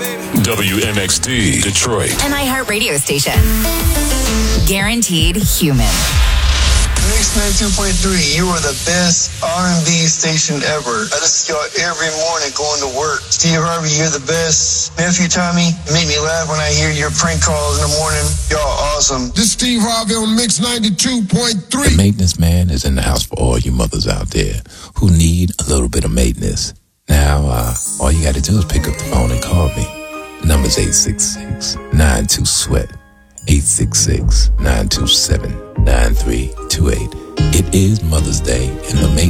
WMXD, Detroit. An iHeart radio station. Guaranteed human. Mix 92.3, you are the best R&B station ever. I listen to y'all every morning going to work. Steve Harvey, you're the best. Nephew Tommy, you make me laugh when I hear your prank calls in the morning. Y'all awesome. This is Steve Harvey on Mix 92.3. The maintenance man is in the house for all you mothers out there who need a little bit of maintenance. Now, all you got to do is pick up the phone and call me. The number's 866-92-SWEAT. 866-927-9328. It is Mother's Day, and the maintenance